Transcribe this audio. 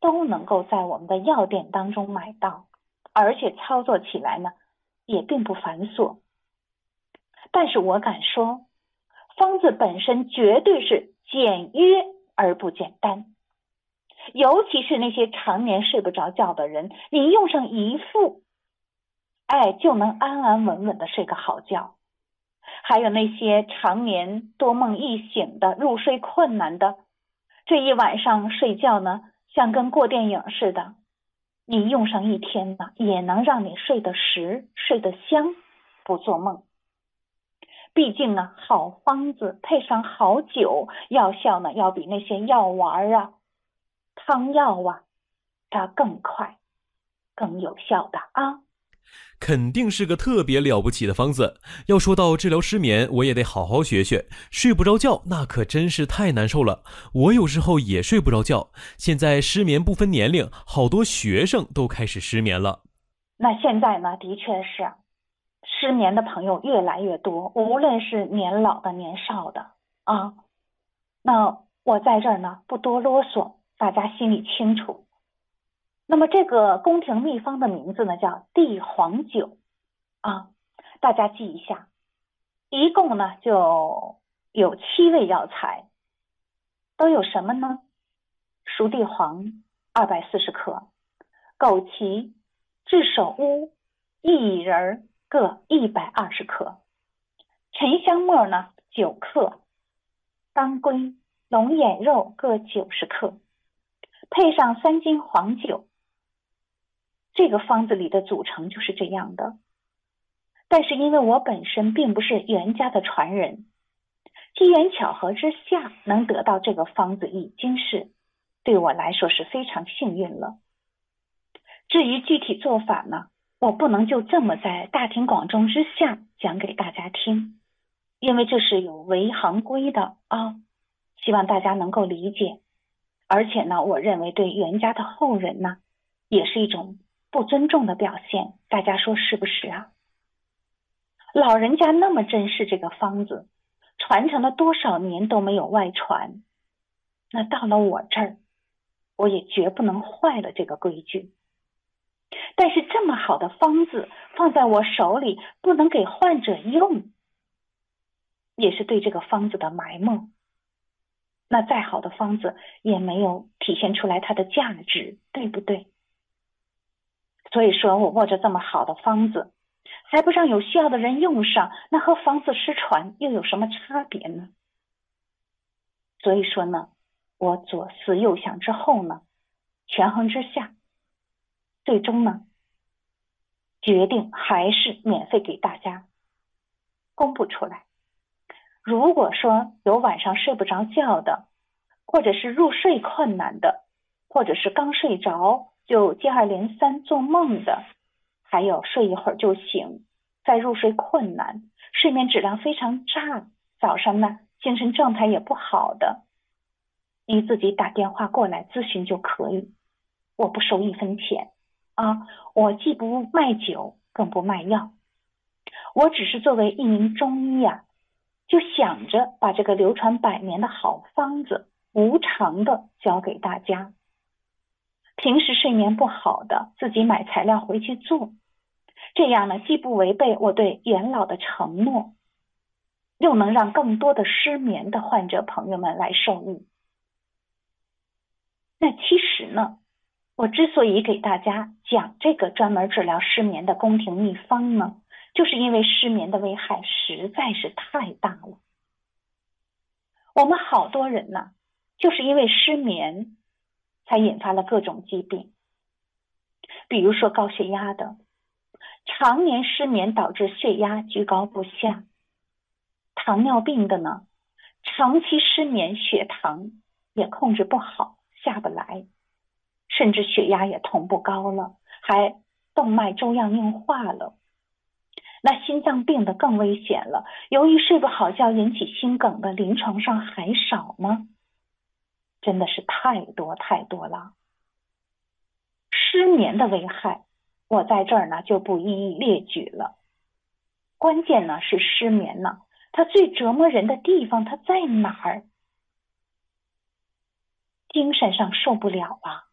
都能够在我们的药店当中买到，而且操作起来呢也并不繁琐。但是我敢说，方子本身绝对是简约而不简单，尤其是那些常年睡不着觉的人，你用上一副，就能安安稳稳的睡个好觉。还有那些常年多梦易醒的、入睡困难的，这一晚上睡觉呢，像跟过电影似的，你用上一天呢，也能让你睡得实、睡得香，不做梦。毕竟啊，好方子配上好酒，药效呢要比那些药丸啊、汤药啊，它更快、更有效的啊。 肯定是个特别了不起的方子。要说到治疗失眠，我也得好好学学。睡不着觉，那可真是太难受了。我有时候也睡不着觉。现在失眠不分年龄，好多学生都开始失眠了。 那现在呢，的确是失眠的朋友越来越多，无论是年老的、年少的啊。那我在这儿呢，不多啰嗦，大家心里清楚。那么这个宫廷秘方的名字呢，叫地黄酒啊，大家记一下。一共呢就有7味药材，都有什么呢？熟地黄240克，枸杞、炙首乌、薏仁各120克，沉香末呢9克，当归、龙眼肉各90克，配上3斤黄酒。这个方子里的组成就是这样的。但是因为我本身并不是袁家的传人，机缘巧合之下能得到这个方子，已经是对我来说是非常幸运了。至于具体做法呢，我不能就这么在大庭广众之下讲给大家听，因为这是有违行规的啊，希望大家能够理解。而且呢，我认为对袁家的后人呢，也是一种不尊重的表现，大家说是不是啊？老人家那么珍视这个方子，传承了多少年都没有外传，那到了我这儿，我也绝不能坏了这个规矩。但是这么好的方子放在我手里，不能给患者用，也是对这个方子的埋没。那再好的方子也没有体现出来它的价值，对不对？所以说我握着这么好的方子，还不让有需要的人用上，那和方子失传又有什么差别呢？所以说呢，我左思右想之后呢，权衡之下，最终呢，决定还是免费给大家公布出来。如果说有晚上睡不着觉的，或者是入睡困难的，或者是刚睡着就接二连三做梦的，还有睡一会儿就醒，再入睡困难，睡眠质量非常差，早上呢精神状态也不好的，你自己打电话过来咨询就可以，我不收1分钱啊，我既不卖酒，更不卖药，我只是作为一名中医啊，就想着把这个流传100年的好方子无偿的教给大家。平时睡眠不好的，自己买材料回去做，这样呢，既不违背我对元老的承诺，又能让更多的失眠的患者朋友们来受益。那其实呢，我之所以给大家讲这个专门治疗失眠的宫廷秘方呢，就是因为失眠的危害实在是太大了。我们好多人呢，就是因为失眠才引发了各种疾病，比如说高血压的，常年失眠导致血压居高不下；糖尿病的呢，长期失眠血糖也控制不好，下不来，甚至血压也同步高了，还动脉粥样硬化了。那心脏病的更危险了，由于睡不好觉引起心梗的临床上还少吗？真的是太多太多了。失眠的危害，我在这儿呢就不一一列举了。关键呢是失眠呢，它最折磨人的地方它在哪儿？精神上受不了啊，